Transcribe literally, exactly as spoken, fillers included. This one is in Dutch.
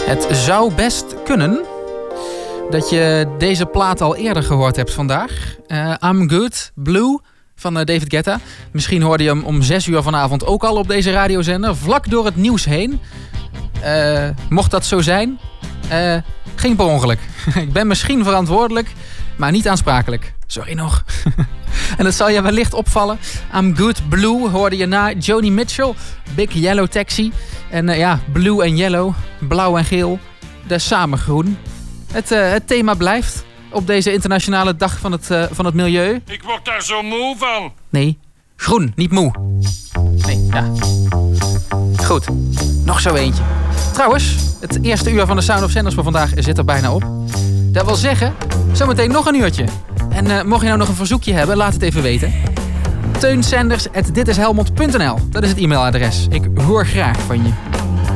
Het zou best kunnen dat je deze plaat al eerder gehoord hebt vandaag. Uh, I'm Good, Blue van uh, David Guetta. Misschien hoorde je hem om zes uur vanavond ook al op deze radiozender. Vlak door het nieuws heen. Uh, mocht dat zo zijn, uh, geen per ongeluk. Ik ben misschien verantwoordelijk, maar niet aansprakelijk. Sorry nog. En dat zal je wellicht opvallen. I'm Good, Blue hoorde je na Joni Mitchell. Big Yellow Taxi. En uh, ja, blue en yellow, blauw en geel, dat is samen groen. Het, uh, het thema blijft op deze internationale dag van het, uh, van het milieu. Ik word daar zo moe van. Nee, groen, niet moe. Nee, ja. Goed, nog zo eentje. Trouwens, het eerste uur van de Sound of Sanders voor vandaag zit er bijna op. Dat wil zeggen, zometeen nog een uurtje. En uh, mocht je nou nog een verzoekje hebben, laat het even weten. teun sanders at ditishelmond punt n l. Dat is het e-mailadres. Ik hoor graag van je.